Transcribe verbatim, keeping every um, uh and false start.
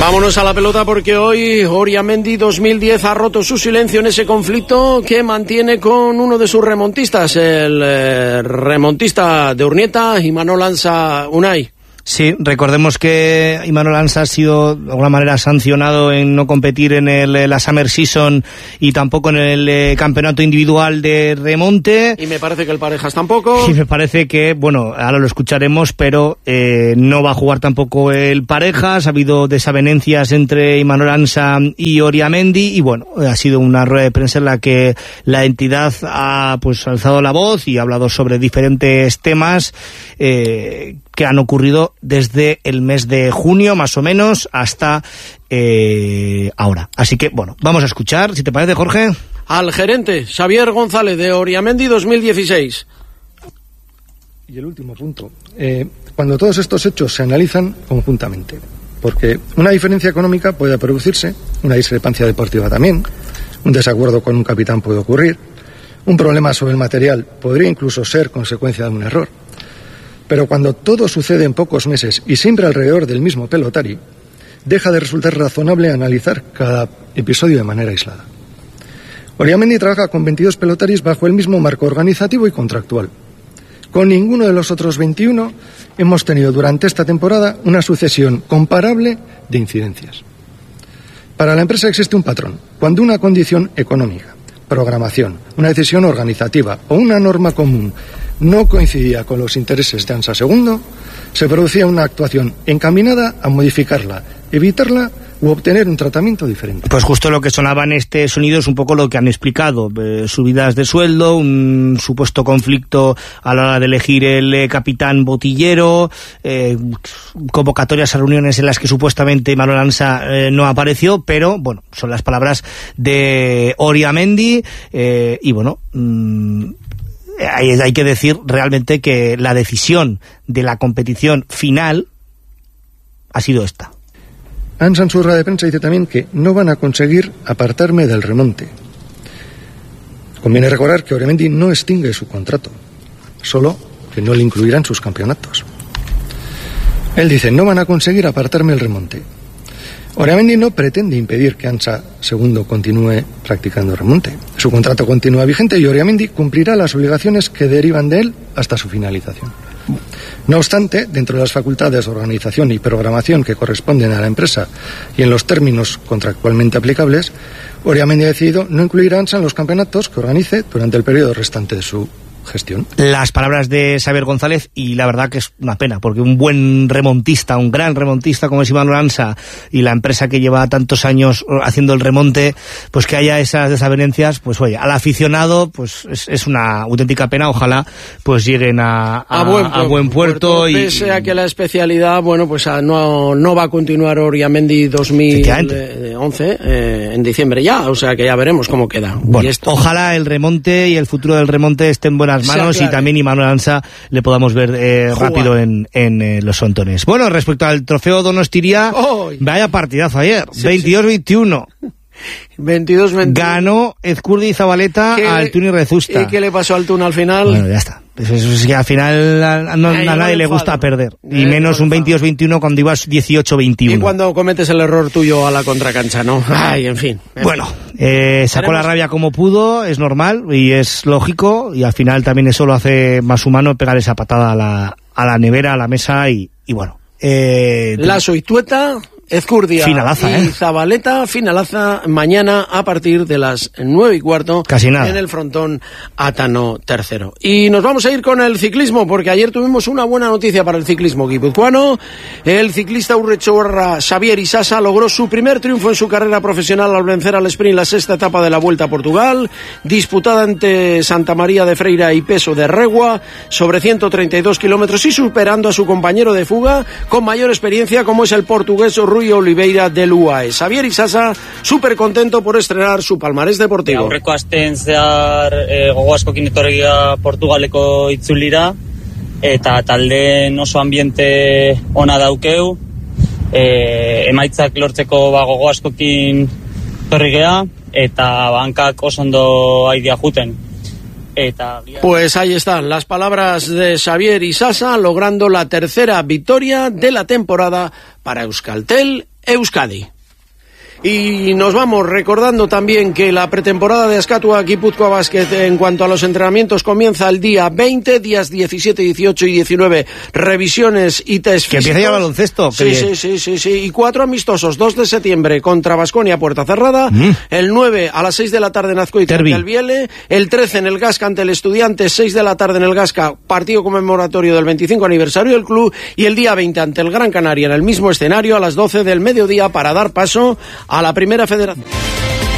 Vámonos a la pelota porque hoy Oriamendi dos mil diez ha roto su silencio en ese conflicto que mantiene con uno de sus remontistas, el eh, remontista de Urnieta, Imanol Ansa Unai. Sí, recordemos que Imanol Ansa ha sido de alguna manera sancionado en no competir en el, la Summer Season y tampoco en el eh, campeonato individual de remonte. Y me parece que el Parejas tampoco. Y me parece que, bueno, ahora lo escucharemos, pero eh, no va a jugar tampoco el Parejas. Ha habido desavenencias entre Imanol Ansa y Oriamendi y, bueno, ha sido una rueda de prensa en la que la entidad ha pues alzado la voz y ha hablado sobre diferentes temas eh, que han ocurrido desde el mes de junio, más o menos, hasta eh, ahora. Así que, bueno, vamos a escuchar, si te parece, Jorge. Al gerente, Xavier González, de Oriamendi dos mil dieciséis. Y el último punto, eh, cuando todos estos hechos se analizan conjuntamente, porque una diferencia económica puede producirse, una discrepancia deportiva también, un desacuerdo con un capitán puede ocurrir, un problema sobre el material podría incluso ser consecuencia de un error. Pero cuando todo sucede en pocos meses y siempre alrededor del mismo pelotari, deja de resultar razonable analizar cada episodio de manera aislada. Oriamendi trabaja con veintidós pelotaris bajo el mismo marco organizativo y contractual. Con ninguno de los otros veintiuno hemos tenido durante esta temporada una sucesión comparable de incidencias. Para la empresa existe un patrón. Cuando una condición económica, programación, una decisión organizativa o una norma común no coincidía con los intereses de ANSA segundo, se producía una actuación encaminada a modificarla, evitarla u obtener un tratamiento diferente. Pues justo lo que sonaba en este sonido es un poco lo que han explicado, eh, subidas de sueldo, un supuesto conflicto a la hora de elegir el eh, capitán botillero, eh, convocatorias a reuniones en las que supuestamente Imanol Ansa eh, no apareció, pero bueno, son las palabras de Oriamendi eh, y bueno, mmm, hay, hay que decir realmente que la decisión de la competición final ha sido esta. ANSA en su rueda de prensa dice también que no van a conseguir apartarme del remonte. Conviene recordar que Oriamendi no extingue su contrato, solo que no le incluirán sus campeonatos. Él dice, no van a conseguir apartarme del remonte. Oriamendi no pretende impedir que ANSA segundo continúe practicando remonte. Su contrato continúa vigente y Oriamendi cumplirá las obligaciones que derivan de él hasta su finalización. No obstante, dentro de las facultades de organización y programación que corresponden a la empresa y en los términos contractualmente aplicables, Oriamendi ha decidido no incluir a ANSA en los campeonatos que organice durante el periodo restante de su gestión. Las palabras de Xavier González, y la verdad que es una pena, porque un buen remontista, un gran remontista como es Imanol Ansa y la empresa que lleva tantos años haciendo el remonte, pues que haya esas desavenencias, pues oye, al aficionado pues es, es una auténtica pena. Ojalá pues lleguen a, a, a, buen, a buen puerto, puerto y pese a que la especialidad, bueno, pues a, no, no va a continuar Oriamendi dos mil once eh, en diciembre ya, o sea que ya veremos cómo queda. Bueno, y esto... ojalá el remonte y el futuro del remonte estén en buenas manos, sí, claro. Y también Imanol Ansa le podamos ver eh, rápido en, en eh, los Sontones. Bueno, respecto al trofeo Donostiria, oh, vaya partidazo ayer, sí, veintidós veintiuno. veintidós veintiuno. Ganó Ezcurdi Zabaleta al Tuni Rezusta. ¿Y qué le pasó al Tun al final? Bueno, ya está. Eso es que al final a, no, Ay, a nadie le gusta enfado. perder. Y eh, menos un veintidós veintiuno cuando ibas dieciocho veintiuno. Y cuando cometes el error tuyo a la contracancha, ¿no? Ay, en fin. En bueno, eh, sacó ¿Tenemos? la rabia como pudo, es normal y es lógico. Y al final también eso lo hace más humano, pegar esa patada a la, a la nevera, a la mesa y, y bueno. Eh, Lasso y Tueta... Ezcurdia finalaza, y ¿eh? Zabaleta, finalaza mañana a partir de las nueve y cuarto. Casi nada. En el frontón Atano tercero. Y nos vamos a ir con el ciclismo, porque ayer tuvimos una buena noticia para el ciclismo guipuzcoano. El ciclista urrechorra Xavier Isasa logró su primer triunfo en su carrera profesional al vencer al sprint la sexta etapa de la Vuelta a Portugal, disputada ante Santa María de Freira y Peso de Regua, sobre ciento treinta y dos kilómetros y superando a su compañero de fuga con mayor experiencia como es el portugués Rui Oliveira del U A E. Xavier Isasa, súper contento por estrenar su palmarés deportivo. Aurreko astean zehar e, gogo askokin etorria Portugaleko itzulira eta taldeen oso ambiente ona daukeu, e, emaitzak lortzeko ba, gogo askokin etorri gea eta bankak oso ondo aidia juten. Pues ahí están las palabras de Xavier Isasa, logrando la tercera victoria de la temporada para Euskaltel Euskadi. Y nos vamos recordando también que la pretemporada de Azkatua Gipuzkoa Basket en cuanto a los entrenamientos comienza el día veinte, días diecisiete, dieciocho y diecinueve, revisiones y test que físicos. empieza ya el baloncesto. Sí, sí, sí, sí, sí, y cuatro amistosos, dos de septiembre contra Baskonia puerta cerrada, mm. el nueve a las seis de la tarde en Azkoitia ante el Biele, el trece en el Gasca ante el Estudiantes, seis de la tarde en el Gasca, partido conmemoratorio del veinticinco aniversario del club, y el día veinte ante el Gran Canaria en el mismo escenario a las doce del mediodía para dar paso a la Primera Federación.